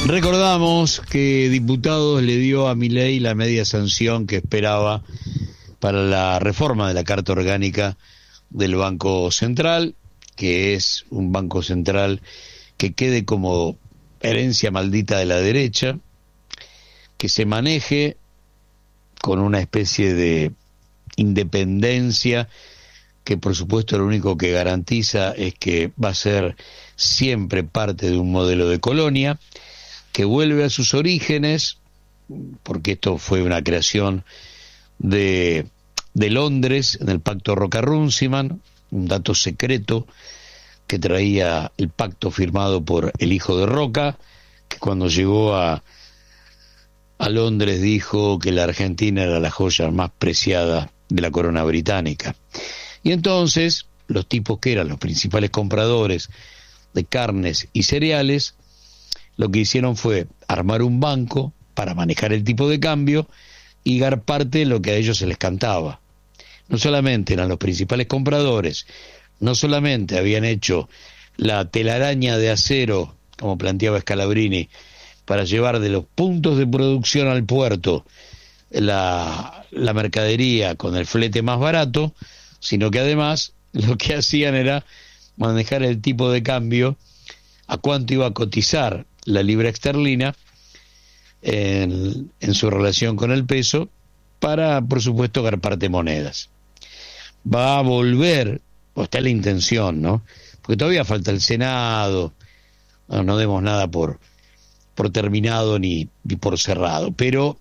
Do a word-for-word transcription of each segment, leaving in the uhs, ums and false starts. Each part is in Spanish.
Recordamos que Diputados le dio a Milei la media sanción que esperaba para la reforma de la Carta Orgánica del Banco Central, que es un Banco Central que quede como herencia maldita de la derecha, que se maneje con una especie de independencia que por supuesto lo único que garantiza es que va a ser siempre parte de un modelo de colonia, que vuelve a sus orígenes, porque esto fue una creación de, de Londres en el Pacto Roca-Runciman, un dato secreto que traía el pacto firmado por el hijo de Roca, que cuando llegó a, a Londres dijo que la Argentina era la joya más preciada de la corona británica. Y entonces los tipos que eran los principales compradores de carnes y cereales, lo que hicieron fue armar un banco para manejar el tipo de cambio y dar parte de lo que a ellos se les cantaba. No solamente eran los principales compradores, no solamente habían hecho la telaraña de acero, como planteaba Scalabrini, para llevar de los puntos de producción al puerto la, la mercadería con el flete más barato, sino que además lo que hacían era manejar el tipo de cambio, a cuánto iba a cotizar la libra esterlina en, en su relación con el peso, para, por supuesto, garparte monedas. Va a volver, o está la intención, ¿no? Porque todavía falta el Senado, no, no demos nada por, por terminado ni, ni por cerrado, pero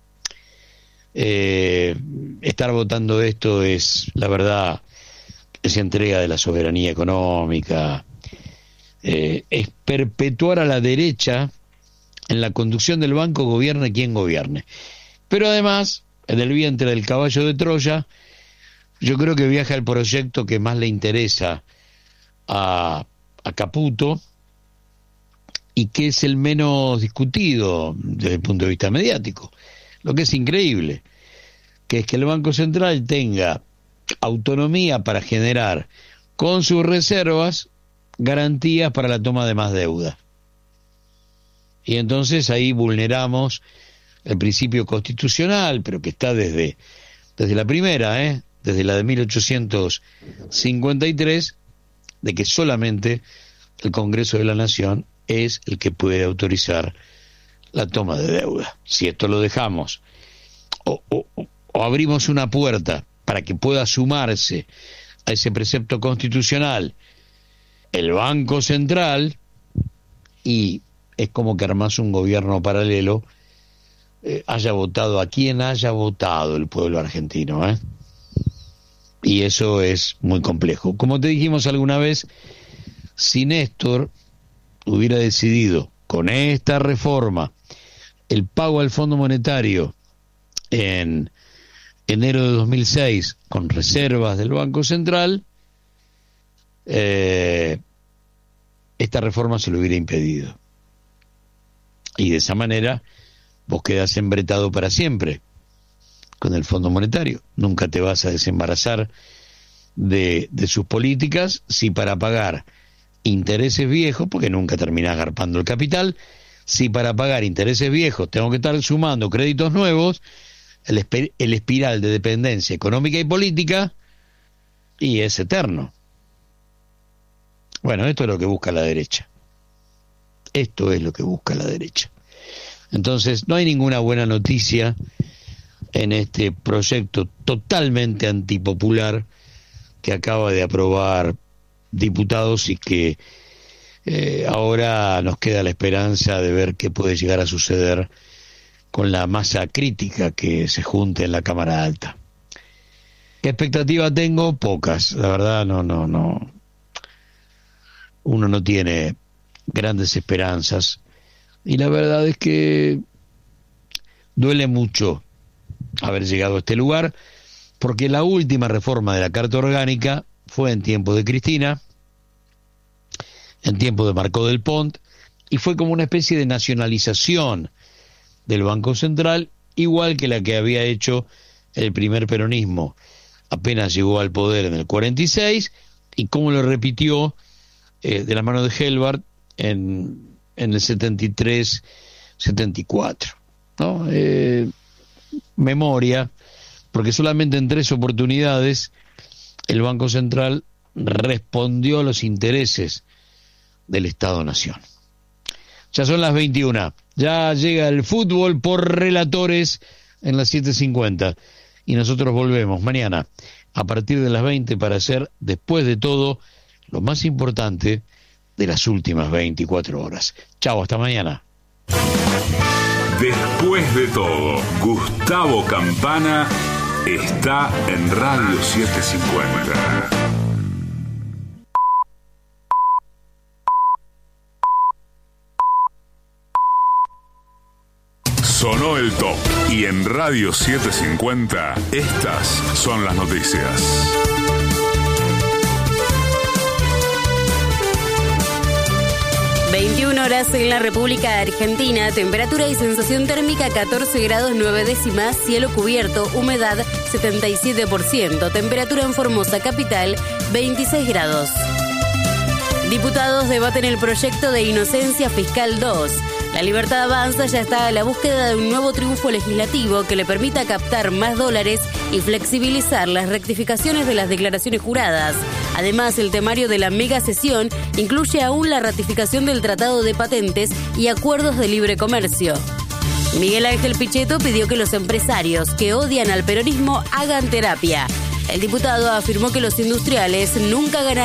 eh, estar votando esto es, la verdad, es entrega de la soberanía económica, eh, es perpetuar a la derecha en la conducción del banco, gobierne quien gobierne. Pero además, en el vientre del caballo de Troya, yo creo que viaja el proyecto que más le interesa a, a Caputo y que es el menos discutido desde el punto de vista mediático, lo que es increíble, que es que el Banco Central tenga autonomía para generar con sus reservas garantías para la toma de más deuda. Y entonces ahí vulneramos el principio constitucional, pero que está desde, desde la primera, ¿eh? desde la de mil ochocientos cincuenta y tres, de que solamente el Congreso de la Nación es el que puede autorizar la toma de deuda. Si esto lo dejamos o, o, o abrimos una puerta para que pueda sumarse a ese precepto constitucional el Banco Central, y es como que armás un gobierno paralelo, eh, haya votado a quien haya votado el pueblo argentino, ¿eh? Y eso es muy complejo. Como te dijimos alguna vez, si Néstor hubiera decidido con esta reforma el pago al Fondo Monetario en enero de dos mil seis con reservas del Banco Central, eh, esta reforma se lo hubiera impedido. Y de esa manera vos quedás embretado para siempre con el Fondo Monetario. Nunca te vas a desembarazar de, de sus políticas, si para pagar intereses viejos, porque nunca terminás garpando el capital, si para pagar intereses viejos tengo que estar sumando créditos nuevos, el, esp- el espiral de dependencia económica y política, y es eterno. Bueno, esto es lo que busca la derecha. Esto es lo que busca la derecha. Entonces, no hay ninguna buena noticia en este proyecto totalmente antipopular que acaba de aprobar Diputados y que eh, ahora nos queda la esperanza de ver qué puede llegar a suceder con la masa crítica que se junte en la Cámara Alta. ¿Qué expectativa tengo? Pocas, la verdad, no, no, no. Uno no tiene grandes esperanzas y la verdad es que duele mucho haber llegado a este lugar, porque la última reforma de la Carta Orgánica fue en tiempo de Cristina, en tiempo de Marcó del Pont, y fue como una especie de nacionalización del Banco Central, igual que la que había hecho el primer peronismo apenas llegó al poder en el cuarenta y seis, y como lo repitió eh, de la mano de Helbart en, en el setenta y tres setenta y cuatro, ¿no? Eh, memoria, porque solamente en tres oportunidades el Banco Central respondió a los intereses del Estado-Nación. Ya son las veintiuna, ya llega el fútbol por relatores en las siete cincuenta y nosotros volvemos mañana a partir de las veinte para hacer, después de todo, lo más importante de las últimas veinticuatro horas. Chao, hasta mañana. Después de todo, Gustavo Campana está en Radio setecientos cincuenta. Sonó el top y en Radio setecientos cincuenta estas son las noticias. veintiuna horas en la República Argentina, temperatura y sensación térmica catorce grados nueve décimas, cielo cubierto, humedad setenta y siete por ciento, temperatura en Formosa capital veintiséis grados. Diputados debaten el proyecto de inocencia fiscal dos. La Libertad Avanza ya está a la búsqueda de un nuevo triunfo legislativo que le permita captar más dólares y flexibilizar las rectificaciones de las declaraciones juradas. Además, el temario de la mega sesión incluye aún la ratificación del Tratado de Patentes y acuerdos de libre comercio. Miguel Ángel Pichetto pidió que los empresarios que odian al peronismo hagan terapia. El diputado afirmó que los industriales nunca ganaron